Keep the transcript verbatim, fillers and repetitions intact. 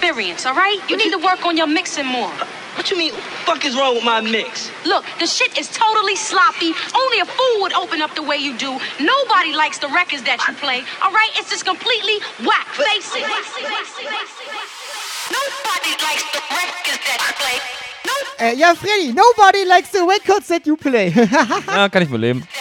experience, all right? You need to work on your mixing more. What you mean, what the fuck is wrong with my mix? Look, the shit is totally sloppy. Only a fool would open up the way you do. Nobody likes the records that you play, all right? It's just completely whack. Face it. Nobody likes the records that you play. Äh, ja, Freddy, nobody likes the records that you play. Ja, kann ich wohl leben.